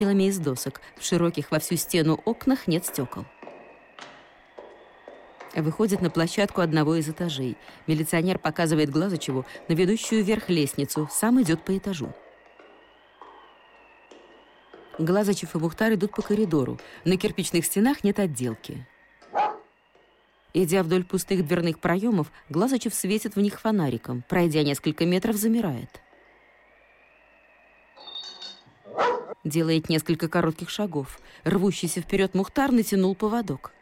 из досок. В широких во всю стену окнах нет стекол. Выходит на площадку одного из этажей. Милиционер показывает Глазычеву на ведущую вверх лестницу. Сам идет по этажу. Глазычев и Мухтар идут по коридору. На кирпичных стенах нет отделки. Идя вдоль пустых дверных проемов, Глазычев светит в них фонариком. Пройдя несколько метров, замирает. Делает несколько коротких шагов. Рвущийся вперед Мухтар натянул поводок.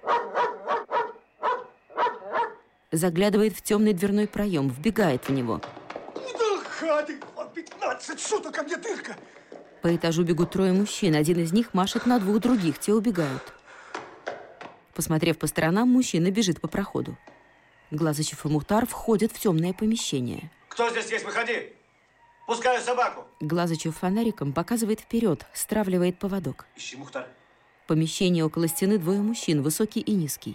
Заглядывает в темный дверной проем, вбегает в него. Да хаты, 15 суток, а мне дырка. По этажу бегут трое мужчин. Один из них машет на двух других, те убегают. Посмотрев по сторонам, мужчина бежит по проходу. Глазычев и Мухтар входят в темное помещение. Кто здесь есть? Выходи! Пускаю собаку! Глазычев фонариком показывает вперед, стравливает поводок. Ищи, Мухтар. В помещении около стены двое мужчин, высокий и низкий.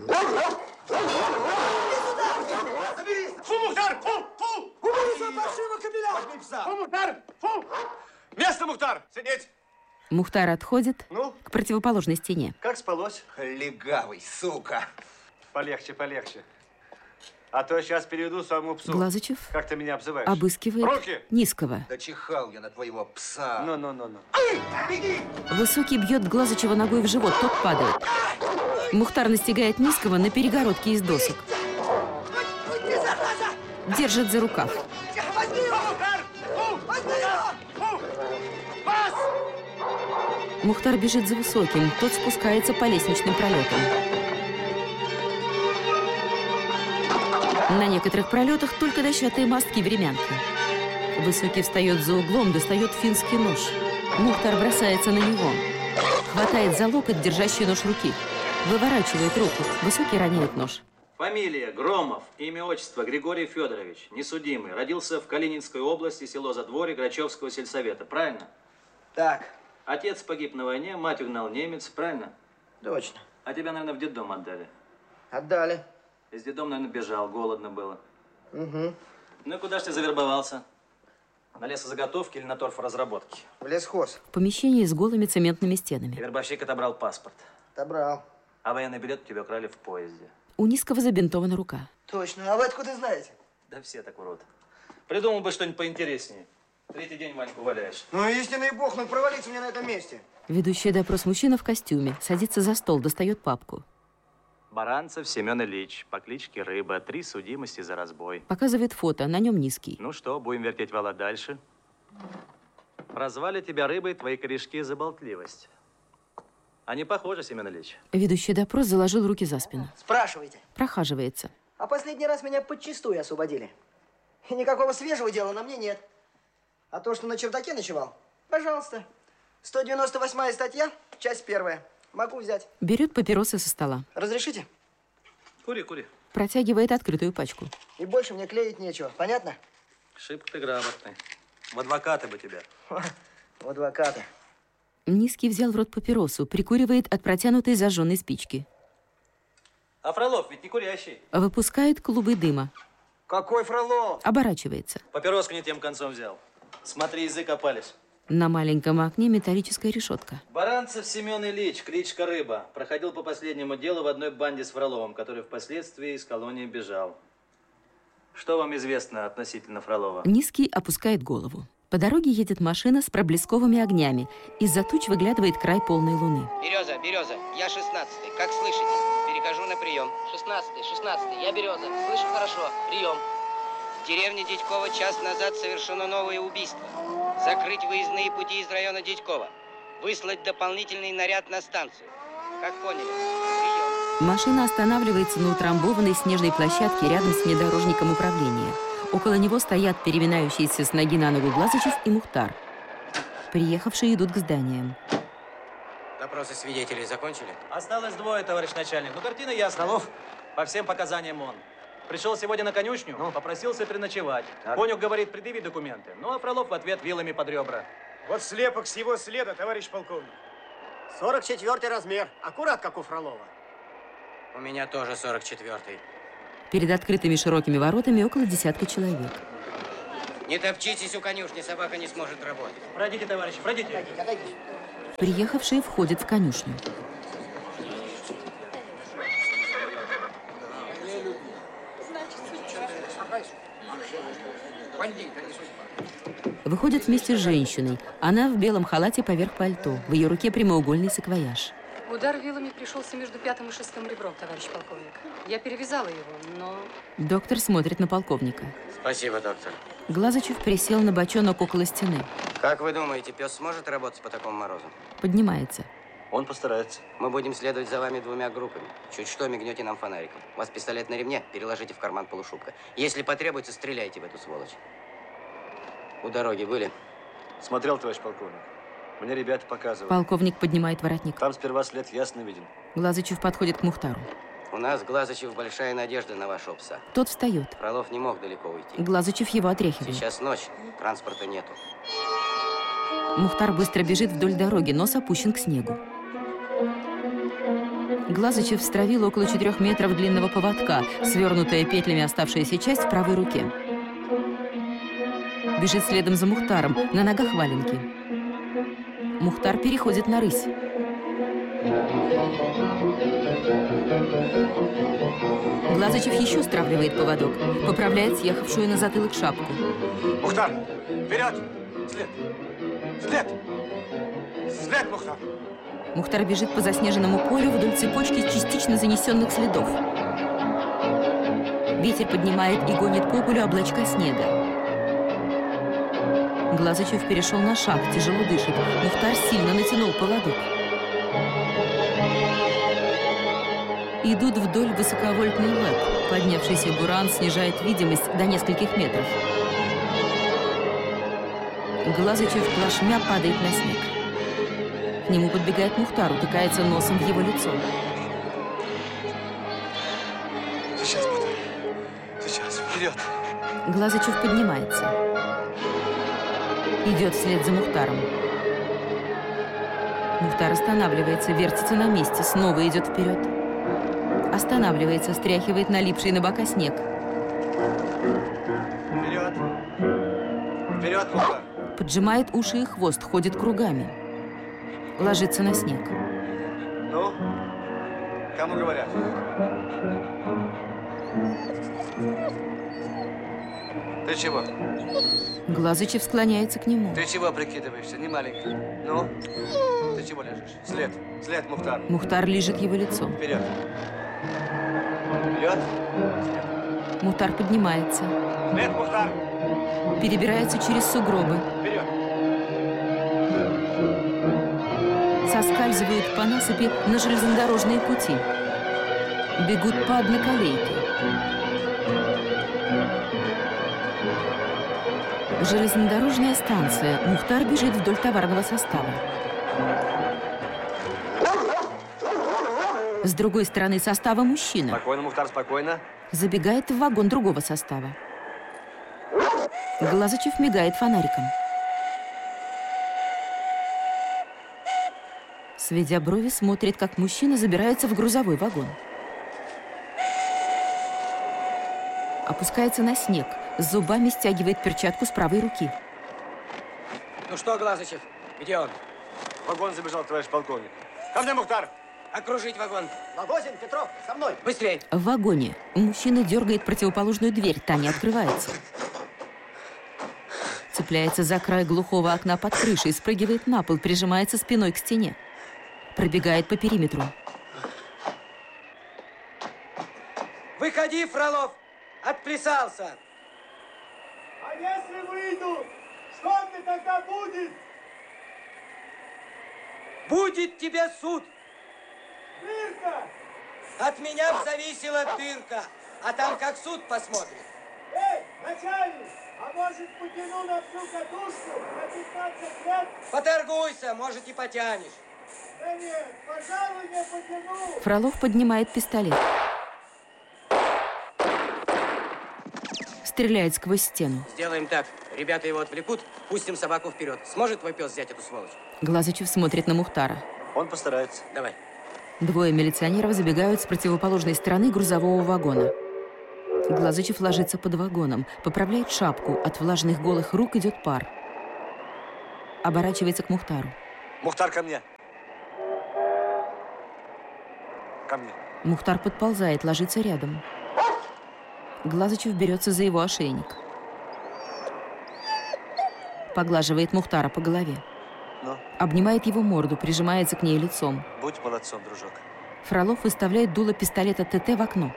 Фу, Мухтар! Фу! Фу! Убери паршивого кобеля! Возьми пса! Фу, Мухтар! Фу! Место, Мухтар! Сидеть! Мухтар отходит Ну? к противоположной стене. Как спалось? Легавый, сука! Полегче, полегче. А то сейчас переведу своему псу. Глазычев Как ты меня обзываешь? обыскивает Руки! низкого. Да чихал я на твоего пса. Ну. Беги! Высокий бьет Глазычева ногой в живот, тот падает. Мухтар настигает низкого на перегородке из досок. Держит за рукав. Возьми его, Мухтар! Фу! Возьми его! Фу! Вас! Мухтар бежит за высоким, тот спускается по лестничным пролетам. На некоторых пролетах только дощатые мостки-времянки. Высокий встает за углом, достает финский нож. Мухтар бросается на него. Хватает за локоть, держащий нож руки. Выворачивает руку. Высокий роняет нож. Фамилия Громов, имя, отчество Григорий Федорович, несудимый. Родился в Калининской области, село Задворье, Грачевского сельсовета. Правильно? Так, Отец погиб на войне, мать угнал немец. Правильно? точно. А тебя, наверное, в детдом отдали. Отдали. Из детдома, наверное, бежал, голодно было. Угу. Ну и куда ж ты завербовался? На лесозаготовки или на торфоразработки? В лесхоз. В помещении с голыми цементными И стенами. вербовщик отобрал паспорт. Отобрал. А военный билет у тебя украли в поезде. У низкого забинтована рука. Точно. А вы откуда знаете? Да все так урод. Придумал бы что-нибудь поинтереснее. Третий день Ваньку валяешь. Ну, истинный бог, ну провалиться мне на этом месте. Ведущий допрос мужчина в костюме. Садится за стол, достает папку. Баранцев Семен Ильич, по кличке Рыба, 3 судимости за разбой. Показывает фото, на нем низкий. Ну что, будем вертеть вала дальше? Прозвали тебя Рыбой твои корешки за болтливость. А не похоже, Семен Ильич. Ведущий допрос заложил руки за спину. Спрашивайте. Прохаживается. А последний раз меня подчистую освободили. И никакого свежего дела на мне нет. А то, что на чердаке ночевал, пожалуйста. 198-я статья, часть 1. Могу взять. Берет папиросы со стола. Разрешите? Кури, кури. Протягивает открытую пачку. И больше мне клеить нечего. Понятно? Шибко ты грамотный. В адвокаты бы тебя. В адвоката. Низкий взял в рот папиросу, прикуривает от протянутой зажженной спички. А Фролов ведь не курящий. Выпускает клубы дыма. Какой Фролов? Оборачивается. Папироску не тем концом взял. Смотри, язык опалишь. На маленьком окне металлическая решетка. Баранцев Семен Ильич, кличка Рыба, проходил по последнему делу в одной банде с Фроловым, который впоследствии из колонии бежал. Что вам известно относительно Фролова? Низкий опускает голову. По дороге едет машина с проблесковыми огнями. Из-за туч выглядывает край полной луны. Береза, я 16-й. Как слышите? Перехожу на прием. 16-й, я Береза. Слышу хорошо. Прием. В деревне Дядькова час назад совершено новое убийство. Закрыть выездные пути из района Дядькова. Выслать дополнительный наряд на станцию. Как поняли? Прием. Машина останавливается на утрамбованной снежной площадке рядом с внедорожником управления. Около него стоят переминающиеся с ноги на ногу Глазычев и Мухтар. Приехавшие идут к зданиям. Допросы свидетелей закончили? Осталось 2, товарищ начальник. Ну, картина ясна. Фролов? По всем показаниям он. Пришел сегодня на конюшню, попросился переночевать. Конюх говорит, предъяви документы. Ну, а Фролов в ответ вилами под ребра. Вот слепок с его следа, товарищ полковник. 44-й размер. Аккурат, как у Фролова. У меня тоже 44-й. Перед открытыми широкими воротами около десятка человек. Не топчитесь у конюшни, собака не сможет работать. Пройдите, товарищ, пройдите. Отойдите. Приехавшие входят в конюшню. Выходит вместе с женщиной. Она в белом халате поверх пальто. В ее руке прямоугольный саквояж. Удар вилами пришелся между 5-м и 6-м ребром, товарищ полковник. Я перевязала его, но... Доктор смотрит на полковника. Спасибо, доктор. Глазычев присел на бочонок около стены. Как вы думаете, пес сможет работать по такому морозу? Поднимается. Он постарается. Мы будем следовать за вами 2 группами. Чуть что, мигнете нам фонариком. У вас пистолет на ремне, переложите в карман полушубка. Если потребуется, стреляйте в эту сволочь. У дороги были? Смотрел, товарищ полковник. Мне ребята показывали. Полковник поднимает воротник. Там сперва след ясно виден. Глазычев подходит к Мухтару. У нас, Глазычев, большая надежда на вашего пса. Тот встает. Фролов не мог далеко уйти. Глазычев его отряхивает. Сейчас ночь, транспорта нету. Мухтар быстро бежит вдоль дороги, нос опущен к снегу. Глазычев стравил около 4 метров длинного поводка, свернутая петлями оставшаяся часть в правой руке. Бежит следом за Мухтаром, на ногах валенки. Мухтар переходит на рысь. Глазычев еще стравливает поводок, поправляет съехавшую на затылок шапку. Мухтар, вперед! След! След! След, Мухтар! Мухтар бежит по заснеженному полю вдоль цепочки частично занесенных следов. Ветер поднимает и гонит по полю облачка снега. Глазычев перешел на шаг, тяжело дышит. Мухтар сильно натянул поводок. Идут вдоль высоковольтный ЛЭП. Поднявшийся буран снижает видимость до нескольких метров. Глазычев плашмя падает на снег. К нему подбегает Мухтар, утыкается носом в его лицо. Сейчас, Мухтар. Сейчас, вперед! Глазычев поднимается. Идет вслед за Мухтаром. Мухтар останавливается, вертится на месте, снова идет вперед. Останавливается, стряхивает налипший на бока снег. Вперед! Вперед, Мухтар! Поджимает уши и хвост, ходит кругами. Ложится на снег. Ну, кому говорят? Ты чего? Глазычев склоняется к нему. Ты чего прикидываешься, не маленький? Ну, ты чего лежишь? След, след, Мухтар. Мухтар лижет его лицо. Вперед. Вперед. Мухтар поднимается. След, Мухтар. Перебирается через сугробы. Вперед. Соскальзывают по насыпи на железнодорожные пути. Бегут по одноколейке. Железнодорожная станция. Мухтар бежит вдоль товарного состава. С другой стороны состава мужчина. Спокойно, Мухтар, спокойно. Забегает в вагон другого состава. Глазычев мигает фонариком. Сведя брови, смотрит, как мужчина забирается в грузовой вагон. Опускается на снег. С зубами стягивает перчатку с правой руки. Ну что, Глазычев, где он? В вагон забежал, товарищ полковник. Ко мне, Мухтар! Окружить вагон. Логозин, Петров, со мной. Быстрей. В вагоне мужчина дергает противоположную дверь, та не открывается. Цепляется за край глухого окна под крышей, спрыгивает на пол, прижимается спиной к стене. Пробегает по периметру. Выходи, Фролов! Отплясался! А если выйду, что мне тогда будет? Будет тебе суд! Дырка! От меня б зависела дырка, а там как суд посмотрит. Эй, начальник! А может, потяну на всю катушку на 15 лет? Поторгуйся, может, и потянешь. Да нет, пожалуй, не потяну. Фролов поднимает пистолет. Стреляет сквозь стену. Сделаем так. Ребята его отвлекут, пустим собаку вперед. Сможет твой пес взять эту сволочь? Глазычев смотрит на Мухтара. Он постарается. Давай. Двое милиционеров забегают с противоположной стороны грузового вагона. Глазычев ложится под вагоном, поправляет шапку. От влажных голых рук идет пар. Оборачивается к Мухтару. Мухтар, ко мне. Ко мне. Мухтар подползает, ложится рядом. Глазычев берется за его ошейник. Поглаживает Мухтара по голове. Ну? Обнимает его морду, прижимается к ней лицом. Будь молодцом, дружок. Фролов выставляет дуло пистолета ТТ в окно.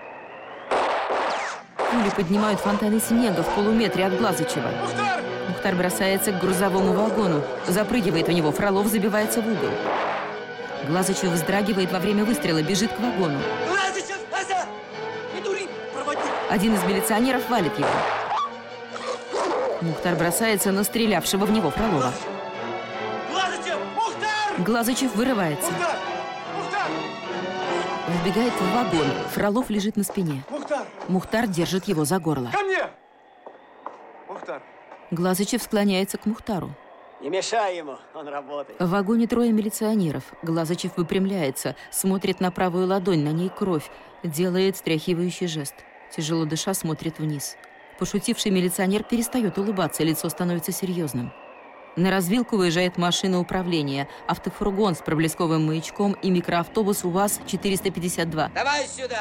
Пули поднимают фонтаны снега в полуметре от Глазычева. Мухтар! Мухтар бросается к грузовому вагону, запрыгивает в него, Фролов забивается в угол. Глазычев вздрагивает во время выстрела, бежит к вагону. Глазычев, назад! Не дури, проводи! Один из милиционеров валит его. Мухтар бросается на стрелявшего в него Фролова. Глазычев! Мухтар! Глазычев вырывается. Мухтар! Мухтар! Вбегает в вагон. Фролов лежит на спине. Мухтар! Мухтар держит его за горло. Ко мне! Мухтар! Глазычев склоняется к Мухтару. Не мешай ему, он работает. В вагоне трое милиционеров. Глазычев выпрямляется, смотрит на правую ладонь, на ней кровь, делает стряхивающий жест. Тяжело дыша, смотрит вниз. Пошутивший милиционер перестает улыбаться, лицо становится серьезным. На развилку выезжает машина управления, автофургон с проблесковым маячком и микроавтобус УАЗ-452. Давай сюда!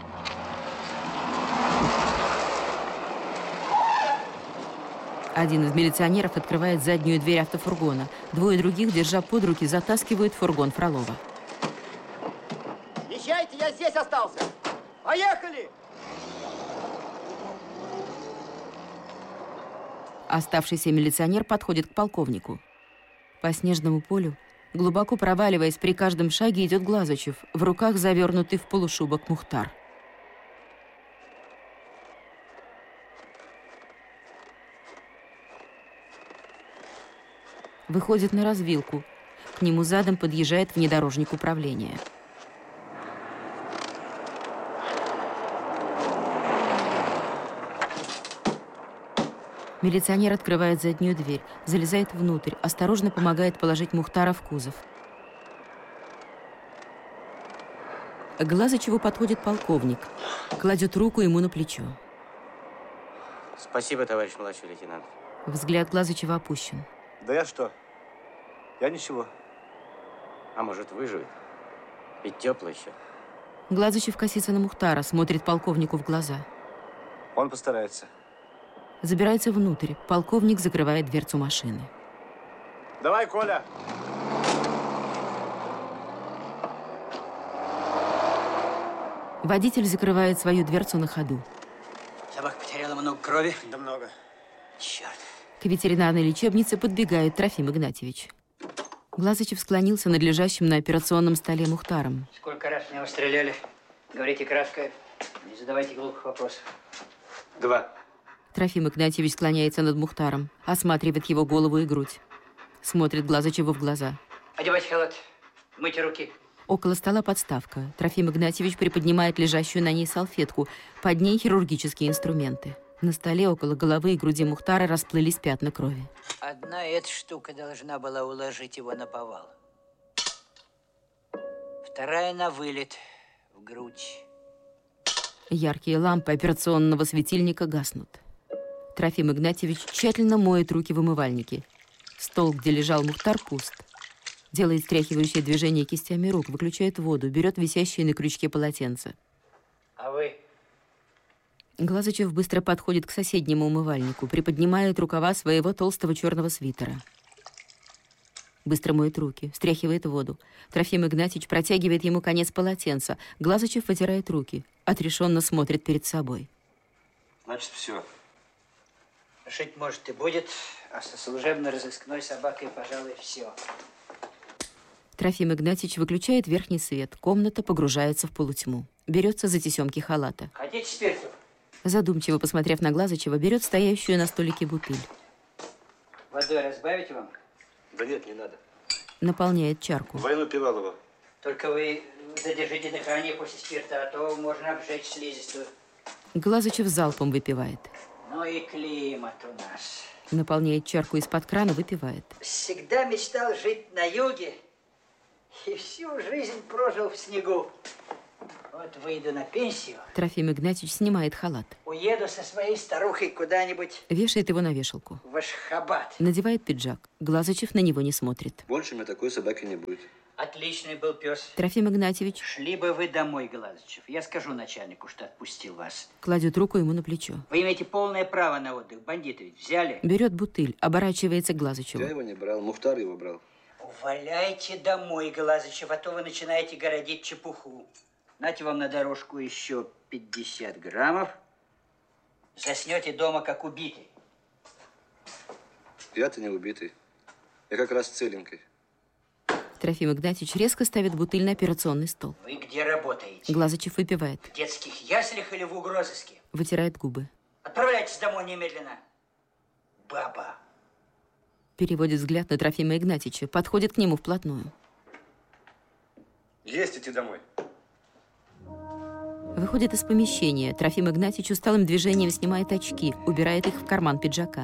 Один из милиционеров открывает заднюю дверь автофургона. Двое других, держа под руки, затаскивают фургон Фролова. Езжайте, я здесь остался. Поехали! Оставшийся милиционер подходит к полковнику. По снежному полю, глубоко проваливаясь, при каждом шаге идет Глазычев, в руках завернутый в полушубок Мухтар. Выходит на развилку. К нему задом подъезжает внедорожник управления. Милиционер открывает заднюю дверь, залезает внутрь, осторожно помогает положить Мухтара в кузов. К Глазычеву подходит полковник, кладет руку ему на плечо. Спасибо, товарищ младший лейтенант. Взгляд Глазычева опущен. Да я что? Я ничего. А может, выживет? Ведь теплый еще. Глазычев косится на Мухтара, смотрит полковнику в глаза. Он постарается. Забирается внутрь. Полковник закрывает дверцу машины. Давай, Коля! Водитель закрывает свою дверцу на ходу. Собака потеряла много крови? Да много. Черт. К ветеринарной лечебнице подбегает Трофим Игнатьевич. Глазычев склонился над лежащим на операционном столе Мухтаром. Сколько раз меня стреляли? Говорите кратко, не задавайте глупых вопросов. 2. Трофим Игнатьевич склоняется над Мухтаром, осматривает его голову и грудь. Смотрит Глазычеву в глаза. Одевайте халат, мойте руки. Около стола подставка. Трофим Игнатьевич приподнимает лежащую на ней салфетку. Под ней хирургические инструменты. На столе около головы и груди Мухтара расплылись пятна крови. Одна эта штука должна была уложить его на повал. Вторая на вылет, в грудь. Яркие лампы операционного светильника гаснут. Трофим Игнатьевич тщательно моет руки в умывальнике. Стол, где лежал Мухтар, пуст. Делает стряхивающее движение кистями рук, выключает воду, берет висящее на крючке полотенце. А вы? Глазычев быстро подходит к соседнему умывальнику, приподнимает рукава своего толстого черного свитера. Быстро моет руки, встряхивает воду. Трофим Игнатьевич протягивает ему конец полотенца. Глазычев вытирает руки, отрешенно смотрит перед собой. Значит, все. Жить, может, и будет, а со служебно-розыскной собакой, пожалуй, все. Трофим Игнатьевич выключает верхний свет. Комната погружается в полутьму. Берется за тесемки халата. Хотите спирту? Задумчиво посмотрев на Глазычева, берет стоящую на столике бутыль. Водой разбавить вам? Да нет, не надо. Наполняет чарку. Войну Пивалова. Только вы задержите дыхание после спирта, а то можно обжечь слизистую. Глазычев залпом выпивает. Ну и климат у нас. Наполняет чарку из-под крана, выпивает. Всегда мечтал жить на юге и всю жизнь прожил в снегу. У Вот выйду на пенсию, Трофим Игнатьевич снимает халат. уеду со своей старухой куда-нибудь Вешает его на вешалку. в Ашхабад. Надевает пиджак. Глазычев на него не смотрит. Больше у меня такой собаки не будет. Отличный был пес. Трофим Игнатьевич Шли бы вы домой, Глазычев. Я скажу начальнику, что отпустил вас. кладет руку ему на плечо. Вы имеете полное право на отдых. Бандиты ведь взяли. Берет бутыль, оборачивается к Я Глазычеву. его не брал, Мухтар его брал. Валяйте домой, Глазычев, а то вы начинаете городить чепуху. Нате вам на дорожку еще 50 граммов. Заснете дома, как убитый. Я-то не убитый. Я как раз целенький. Трофим Игнатьевич резко ставит бутыль на операционный стол. Вы где работаете? Глазычев выпивает. В детских яслях или в угрозыске? Вытирает губы. Отправляйтесь домой немедленно. Баба. Переводит взгляд на Трофима Игнатьевича. Подходит к нему вплотную. Есть идти домой. Выходит из помещения. Трофим Игнатьевич усталым движением снимает очки, убирает их в карман пиджака.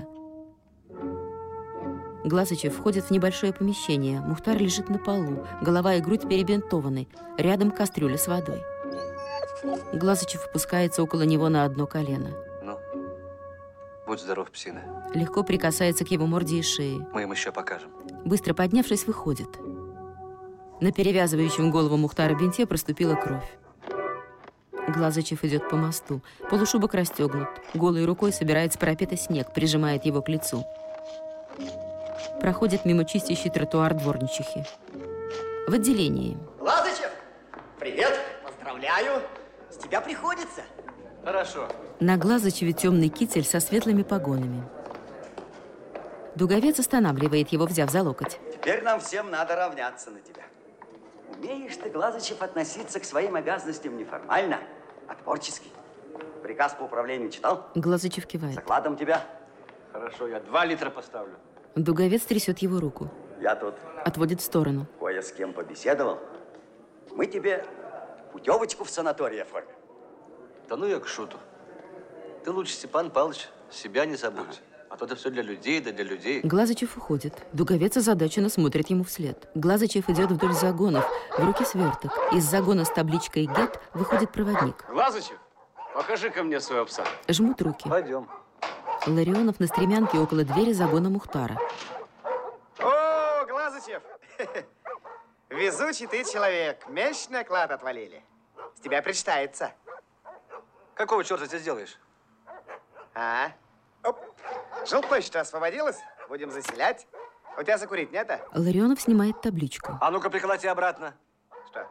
Глазычев входит в небольшое помещение. Мухтар лежит на полу. Голова и грудь перебинтованы. Рядом кастрюля с водой. Глазычев опускается около него на одно колено. Ну, будь здоров, псина. Легко прикасается к его морде и шее. Мы им еще покажем. Быстро поднявшись, выходит. На перевязывающем голову Мухтара бинте проступила кровь. Глазычев идет по мосту. Полушубок расстегнут. Голой рукой собирает с парапета снег, прижимает его к лицу. Проходит мимо чистящий тротуар дворничихи. В отделении. Глазычев, привет, поздравляю. С тебя приходится. Хорошо. На Глазычеве темный китель со светлыми погонами. Дуговец останавливает его, взяв за локоть. Теперь нам всем надо равняться на тебя. Умеешь ты, Глазычев, относиться к своим обязанностям неформально, а творчески. Приказ по управлению читал? Глазычев кивает. Закладом тебя. Хорошо, я 2 литра поставлю. Дуговец трясет его руку. Я тут Отводит в сторону. кое с кем побеседовал. Мы тебе путевочку в санаторий оформим. Да ну я к шуту. Ты лучше, Степан Павлович, себя не забудь. А то это все для людей, да для людей. Глазычев уходит. Дуговец озадаченно смотрит ему вслед. Глазычев идет вдоль загонов. В руке сверток. Из загона с табличкой «ГЕТ» выходит проводник. Глазычев, покажи-ка мне своего пса. Жмут руки. Пойдем. Ларионов на стремянке около двери загона Мухтара. О, Глазычев! Везучий ты человек. Месячный оклад отвалили. С тебя причитается. Какого черта ты сделаешь? А? Оп. Жилплощадь освободилась? Будем заселять. У тебя закурить нет, а? Ларионов снимает табличку. А ну-ка приколоти обратно. Что?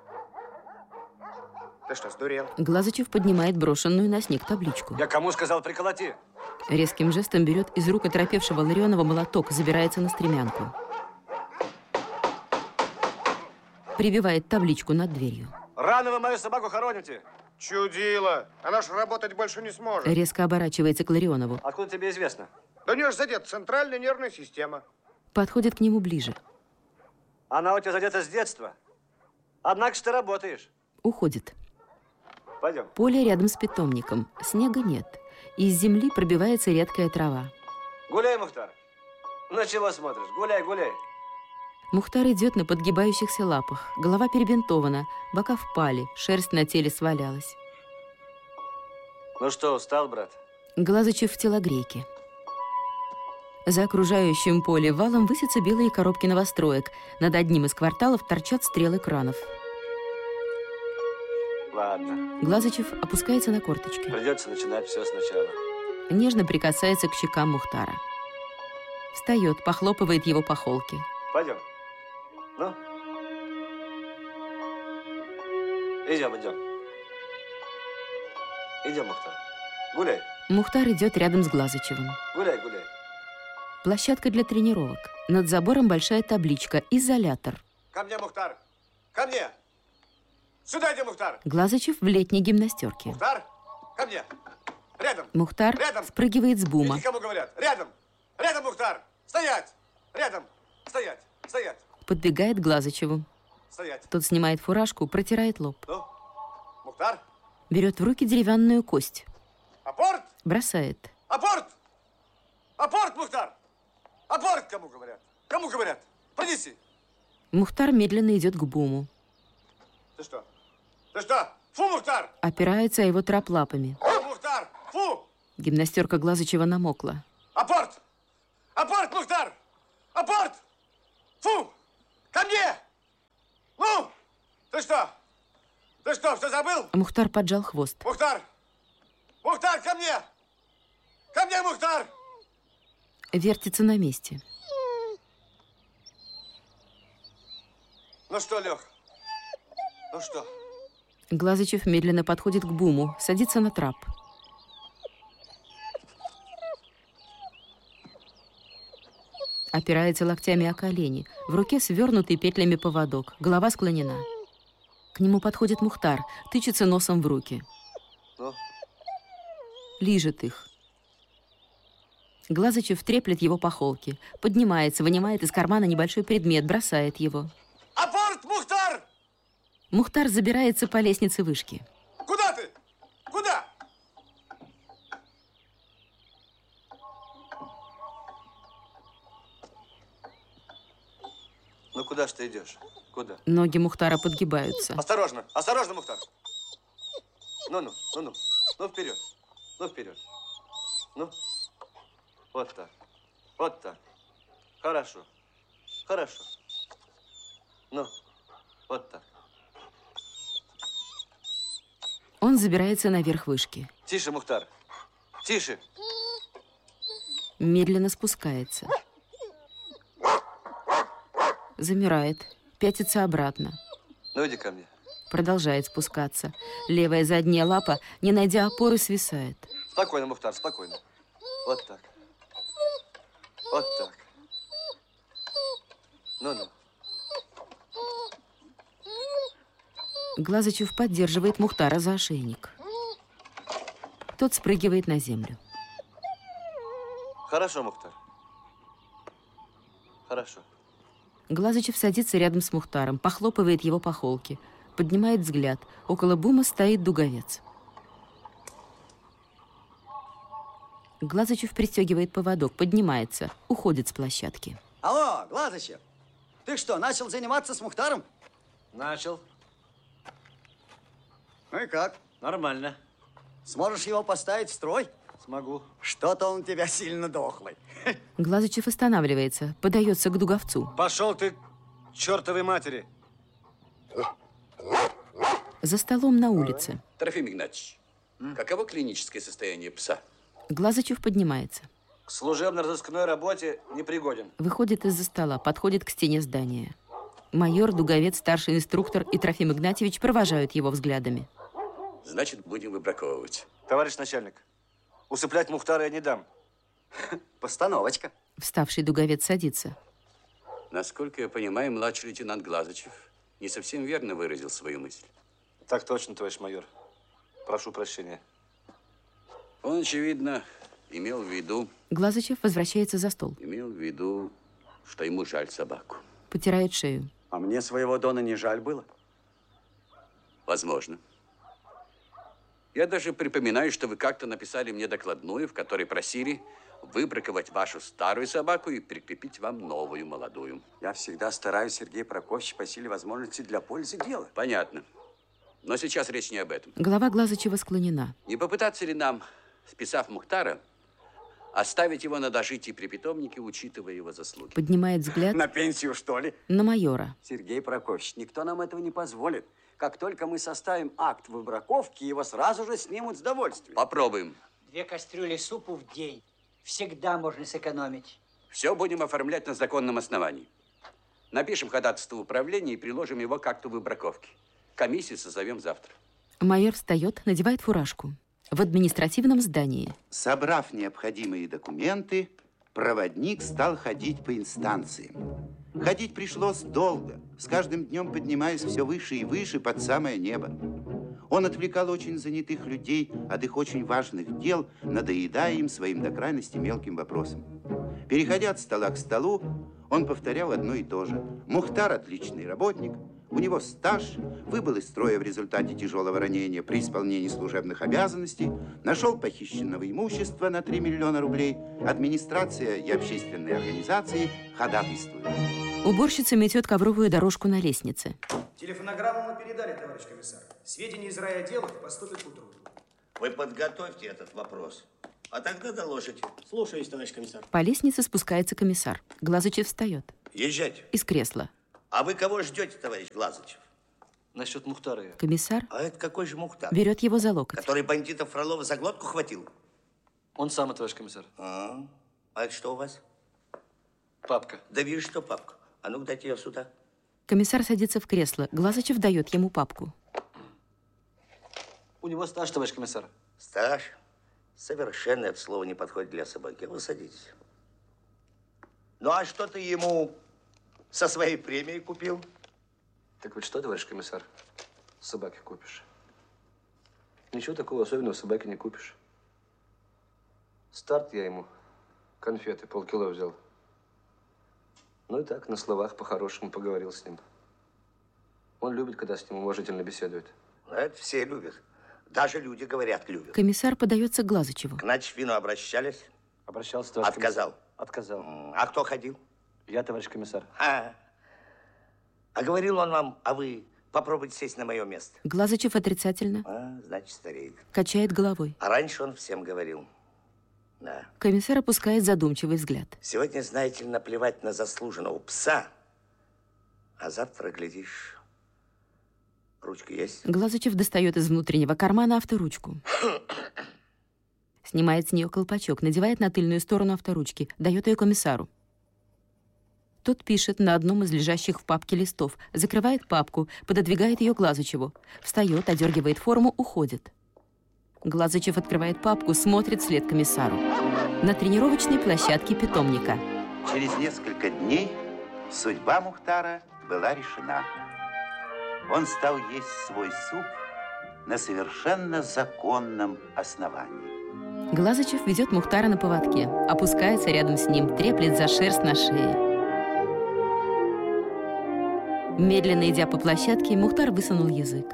Ты что, сдурел? Глазычев поднимает брошенную на снег табличку. Я кому сказал приколоти? Резким жестом берет из рук оторопевшего Ларионова молоток, забирается на стремянку. Прибивает табличку над дверью. Рано вы мою собаку хороните. Чудило. Она ж работать больше не сможет. Резко оборачивается к Ларионову. Откуда тебе известно? Да у нее ж задет центральная нервная система. Подходит к нему ближе. Она у тебя задета с детства. Однако ж ты работаешь. Уходит. Пойдем. Поле рядом с питомником. Снега нет. Из земли пробивается редкая трава. Гуляй, Мухтар. На чего смотришь? Гуляй, гуляй. Мухтар идет на подгибающихся лапах. Голова перебинтована, бока впали, шерсть на теле свалялась. Ну что, устал, брат? Глазычев в телогрейке. За окружающим поле валом высятся белые коробки новостроек. Над одним из кварталов торчат стрелы кранов. Ладно. Глазычев опускается на корточки. Придется начинать все сначала. Нежно прикасается к щекам Мухтара. Встает, похлопывает его по холке. Пойдем. Ну? Идем, идем. Идем, Мухтар. Гуляй. Мухтар идет рядом с Глазычевым. Гуляй, гуляй. Площадка для тренировок. Над забором большая табличка «Изолятор». Ко мне, Мухтар. Ко мне. Сюда иди, Мухтар. Глазычев в летней гимнастерке. Мухтар, ко мне. Рядом. Мухтар Рядом. спрыгивает с бума. Иди, кому говорят. Рядом. Рядом, Мухтар. Стоять. Рядом. Стоять. Стоять. Подбегает к Глазычеву. Стоять. Тот снимает фуражку, протирает лоб. Ну, Мухтар. Берет в руки деревянную кость. Апорт. Бросает. Апорт. Апорт, Мухтар. Апорт, кому говорят. Кому говорят. Принеси. Мухтар медленно идет к буму. Ты что? Ты что? Фу, Мухтар! Опирается о его трап лапами. Фу, Мухтар! Фу! Гимнастерка Глазычева намокла. Апорт! Апорт, Мухтар! Апорт! Фу! Ко мне! Ну! Ты что? Ты что, все забыл? Мухтар поджал хвост. Мухтар! Мухтар, ко мне! Ко мне, Мухтар! Вертится на месте. Ну что, Лех? Ну что? Глазычев медленно подходит к буму, садится на трап. Опирается локтями о колени. В руке свернутый петлями поводок. Голова склонена. К нему подходит Мухтар, тычется носом в руки. Ну? Лижет их. Глазычев треплет его по холке. Поднимается, вынимает из кармана небольшой предмет, бросает его. Апорт, Мухтар! Мухтар забирается по лестнице вышки. Куда ты? Куда? Ну куда ж ты идешь? Куда? Ноги Мухтара подгибаются. Осторожно, осторожно, Мухтар. Ну-ну, ну-ну. Ну вперед. Ну вперед. Ну. Вот так. Вот так. Хорошо. Хорошо. Ну. Вот так. Он забирается наверх вышки. Тише, Мухтар. Тише. Медленно спускается. Замирает. Пятится обратно. Ну иди ко мне. Продолжает спускаться. Левая задняя лапа, не найдя опоры, свисает. Спокойно, Мухтар, спокойно. Вот так. Вот так. Ну-ну. Глазычев поддерживает Мухтара за ошейник. Тот спрыгивает на землю. Хорошо, Мухтар. Хорошо. Глазычев садится рядом с Мухтаром, похлопывает его по холке, поднимает взгляд. Около бума стоит дуговец. Глазычев пристегивает поводок, поднимается, уходит с площадки. Алло, Глазычев, ты что, начал заниматься с Мухтаром? Начал. Ну и как? Нормально. Сможешь его поставить в строй? Смогу. Что-то он у тебя сильно дохлый. Глазычев останавливается, подается к дуговцу. Пошел ты к чертовой матери. За столом на улице. Трофим Игнатьевич, каково клиническое состояние пса? Глазычев поднимается. К служебно-розыскной работе не пригоден. Выходит из-за стола, подходит к стене здания. Майор, дуговец, старший инструктор и Трофим Игнатьевич провожают его взглядами. Значит, будем выбраковывать. Товарищ начальник, усыплять Мухтара я не дам. Постановочка. Вставший дуговец садится. Насколько я понимаю, младший лейтенант Глазычев не совсем верно выразил свою мысль. Так точно, товарищ майор. Прошу прощения. Он, очевидно, имел в виду... Глазычев возвращается за стол. Имел в виду, что ему жаль собаку. Потирает шею. А мне своего Дона не жаль было? Возможно. Я даже припоминаю, что вы как-то написали мне докладную, в которой просили выбраковать вашу старую собаку и прикрепить вам новую, молодую. Я всегда стараюсь, Сергей Прокофьевич, по силе возможности для пользы дела. Понятно. Но сейчас речь не об этом. Голова Глазычева склонена. Не попытаться ли нам, списав Мухтара, оставить его на дожитии при питомнике, учитывая его заслуги? Поднимает взгляд. На пенсию, что ли? На майора. Сергей Прокофьевич, никто нам этого не позволит. Как только мы составим акт выбраковки, его сразу же снимут с довольствия. Попробуем. 2 кастрюли супу в день. Всегда можно сэкономить. Все будем оформлять на законном основании. Напишем ходатайство в управлении и приложим его к акту выбраковки. Комиссию созовем завтра. Майор встает, надевает фуражку. В административном здании. Собрав необходимые документы, проводник стал ходить по инстанциям. Ходить пришлось долго, с каждым днем поднимаясь все выше и выше под самое небо. Он отвлекал очень занятых людей от их очень важных дел, надоедая им своим до крайности мелким вопросом. Переходя от стола к столу, он повторял одно и то же. Мухтар – отличный работник, у него стаж, выбыл из строя в результате тяжелого ранения при исполнении служебных обязанностей, нашел похищенного имущества на 3 миллиона рублей, администрация и общественные организации ходатайствуют. Уборщица метет ковровую дорожку на лестнице. Телефонограмму мы передали, товарищ комиссар. Сведения из райотделов поступят к утру. Вы подготовьте этот вопрос, а тогда доложите. Слушаюсь, товарищ комиссар. По лестнице спускается комиссар. Глазычев встает. Езжайте. Из кресла. А вы кого ждете, товарищ Глазычев? Насчет Мухтара. Комиссар А это какой же Мухтар? берет его за локоть. Который бандитов Фролова за глотку хватил? Он самый, товарищ комиссар. А это что у вас? Папка. Да вижу, что папка. А ну-ка, дайте ее сюда. Комиссар садится в кресло. Глазычев дает ему папку. У него стаж, товарищ комиссар. Стаж? Совершенно это слово не подходит для собаки. Вы садитесь. Ну, а что ты ему со своей премией купил? Так вот что, товарищ комиссар, собаке купишь? Ничего такого особенного собаке не купишь. Старт я ему конфеты полкило взял. Ну и так, на словах по-хорошему поговорил с ним. Он любит, когда с ним уважительно беседует. Это все любят. Даже люди, говорят, любят. Комиссар подается к Глазычеву. К Начфину обращались? Обращался, товарищ Отказал? комиссар. Отказал. А кто ходил? Я, товарищ комиссар. А говорил он вам, а вы попробуйте сесть на мое место? Глазычев отрицательно. Значит, стареет. Качает головой. А раньше он всем говорил. Да. Комиссар опускает задумчивый взгляд. Сегодня, знаете ли, наплевать на заслуженного пса, а завтра, глядишь, ручка есть? Глазычев достает из внутреннего кармана авторучку. Снимает с нее колпачок, надевает на тыльную сторону авторучки, дает ее комиссару. Тот пишет на одном из лежащих в папке листов, закрывает папку, пододвигает ее Глазычеву. Встает, одергивает форму, уходит. Глазычев открывает папку, смотрит вслед комиссару. На тренировочной площадке питомника. Через несколько дней судьба Мухтара была решена. Он стал есть свой суп на совершенно законном основании. Глазычев ведет Мухтара на поводке, опускается рядом с ним, треплет за шерсть на шее. Медленно идя по площадке, Мухтар высунул язык.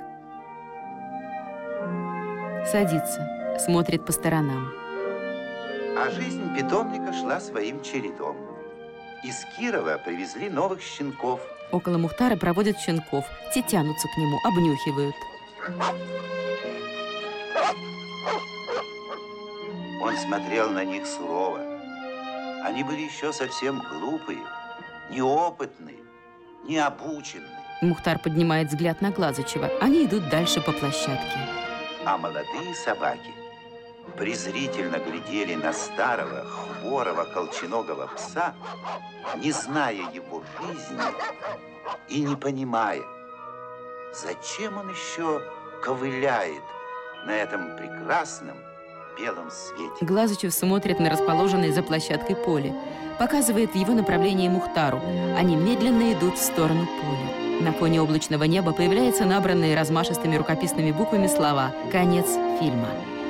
Садится, смотрит по сторонам. А жизнь питомника шла своим чередом. Из Кирова привезли новых щенков. Около Мухтара проводят щенков. Те тянутся к нему, обнюхивают. Он смотрел на них сурово. Они были еще совсем глупые, неопытные, необученные. Мухтар поднимает взгляд на Глазычева. Они идут дальше по площадке. А молодые собаки презрительно глядели на старого, хворого, колченогого пса, не зная его жизни и не понимая, зачем он еще ковыляет на этом прекрасном белом свете. Глазычев смотрит на расположенное за площадкой поле. Показывает в его направлении Мухтару. Они медленно идут в сторону поля. На фоне облачного неба появляются набранные размашистыми рукописными буквами слова «Конец фильма».